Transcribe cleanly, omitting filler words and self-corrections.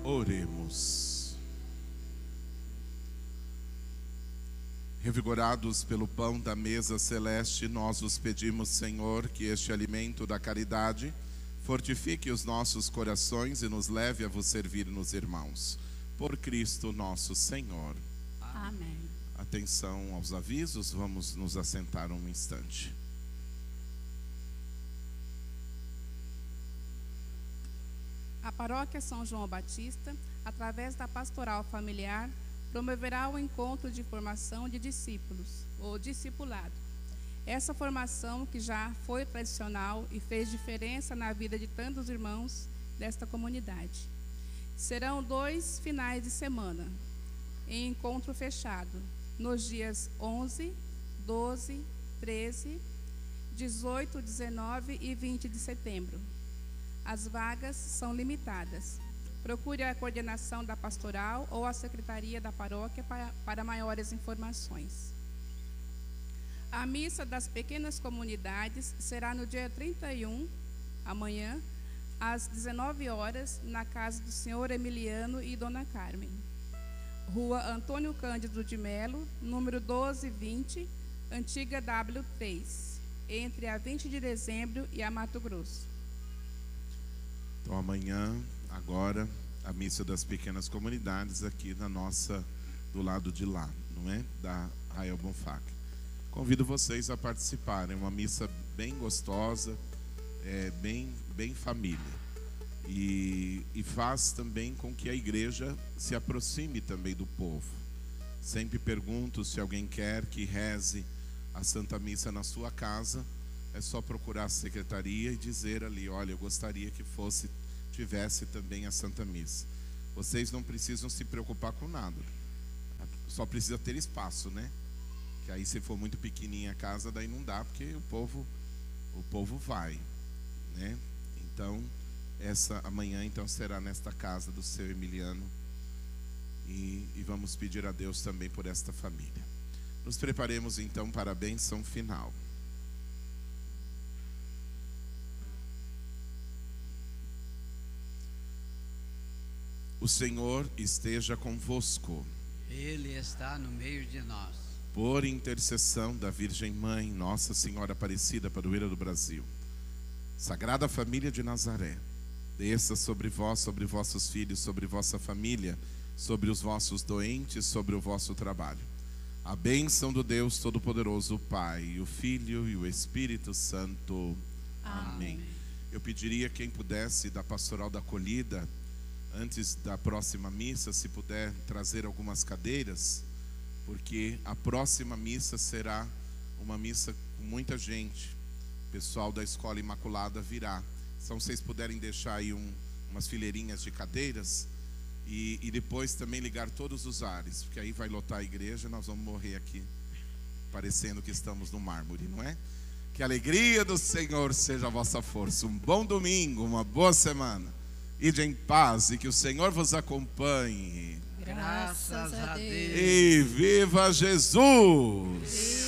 Oremos. Revigorados pelo pão da mesa celeste, nós os pedimos, Senhor, que este alimento da caridade fortifique os nossos corações e nos leve a vos servir nos irmãos. Por Cristo nosso Senhor. Amém. Atenção aos avisos, vamos nos assentar um instante. A Paróquia São João Batista, através da Pastoral Familiar, promoverá o encontro de formação de discípulos, ou discipulado. Essa formação, que já foi tradicional e fez diferença na vida de tantos irmãos desta comunidade. Serão 2 finais de semana, em encontro fechado, nos dias 11, 12, 13, 18, 19 e 20 de setembro. As vagas são limitadas. Procure a coordenação da pastoral ou a secretaria da paróquia para maiores informações. A missa das pequenas comunidades será no dia 31, amanhã, às 19 horas, na casa do senhor Emiliano e dona Carmen. Rua Antônio Cândido de Melo, número 1220, antiga W3, entre a 20 de dezembro e a Mato Grosso. Então amanhã, agora, a missa das pequenas comunidades aqui na nossa, do lado de lá, não é? Da Rael Bonfac. Convido vocês a participarem, uma missa bem gostosa, bem família. E faz também com que a igreja se aproxime também do povo. Sempre pergunto se alguém quer que reze a Santa Missa na sua casa. É só procurar a secretaria e dizer ali, olha, eu gostaria que tivesse também a Santa Missa. Vocês não precisam se preocupar com nada. Só precisa ter espaço, né? Que aí, se for muito pequenininha a casa, daí não dá, porque o povo vai, né? Então, essa amanhã então será nesta casa do seu Emiliano. E vamos pedir a Deus também por esta família. Nos preparemos então para a bênção final. O Senhor esteja convosco. Ele está no meio de nós. Por intercessão da Virgem Mãe, Nossa Senhora Aparecida, padroeira do Brasil, Sagrada Família de Nazaré, desça sobre vós, sobre vossos filhos, sobre vossa família, sobre os vossos doentes, sobre o vosso trabalho. A bênção do Deus Todo-Poderoso, o Pai, o Filho e o Espírito Santo. Amém. Eu pediria quem pudesse da Pastoral da Acolhida, antes da próxima missa, se puder trazer algumas cadeiras, porque a próxima missa será uma missa com muita gente. O pessoal da Escola Imaculada virá. Então, vocês puderem deixar aí umas fileirinhas de cadeiras e depois também ligar todos os ares, porque aí vai lotar a igreja, nós vamos morrer aqui, parecendo que estamos no mármore, não é? Que a alegria do Senhor seja a vossa força. Um bom domingo, uma boa semana. Ide em paz e que o Senhor vos acompanhe. Graças a Deus. E viva Jesus!